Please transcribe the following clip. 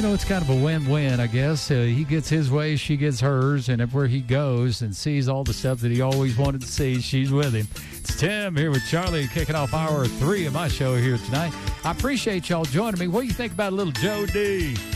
it's kind of a win-win, I guess. He gets his way, she gets hers, and everywhere he goes and sees all the stuff that he always wanted to see, she's with him. It's Tim here with Charlie, kicking off hour 3 of my show here tonight. I appreciate y'all joining me. What do you think about a little Joe D?